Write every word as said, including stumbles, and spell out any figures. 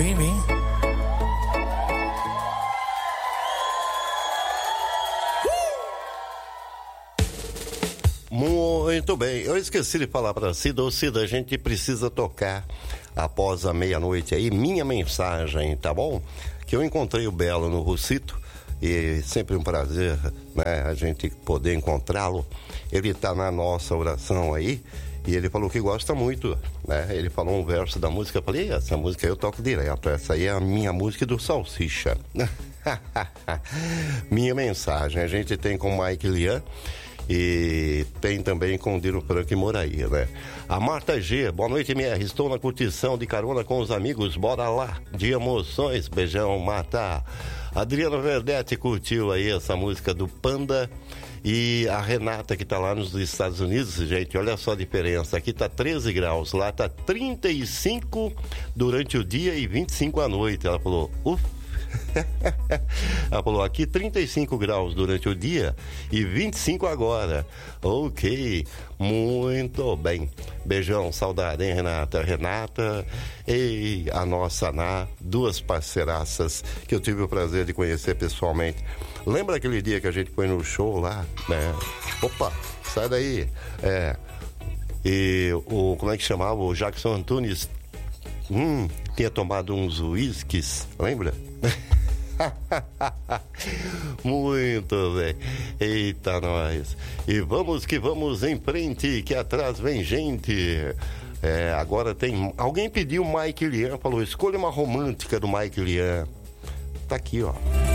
Vem, vem. Muito bem, eu esqueci de falar para Cida, ô Cida, a gente precisa tocar após a meia-noite aí, minha mensagem, tá bom? Que eu encontrei o Belo no Russito e sempre um prazer, né, a gente poder encontrá-lo. Ele tá na nossa oração aí e ele falou que gosta muito, né? Ele falou um verso da música, eu falei, essa música eu toco direto, essa aí é a minha música do Salsicha. Minha mensagem, a gente tem com o Mike Lian e tem também com o Dino Franco e Moraí, né? A Marta G, boa noite, M R. Estou na curtição de carona com os amigos, bora lá, de emoções, beijão, Marta. Adriana Verdete curtiu aí essa música do Panda. E a Renata, que tá lá nos Estados Unidos, gente, olha só a diferença. Aqui tá treze graus, lá tá trinta e cinco durante o dia e vinte e cinco à noite. Ela falou, uff. Ela falou, aqui trinta e cinco graus durante o dia e vinte e cinco agora. Ok, muito bem. Beijão, saudade, hein, Renata? Renata e a nossa Ana, duas parceiraças que eu tive o prazer de conhecer pessoalmente. Lembra aquele dia que a gente foi no show lá, né? Opa, sai daí. É. E o, como é que chamava? O Jackson Antunes hum, tinha tomado uns uísques, lembra? Muito bem. Eita, nós. E vamos que vamos em frente, que atrás vem gente. É, agora tem... Alguém pediu Mike Lian, falou, escolha uma romântica do Mike Lian. Tá aqui, ó.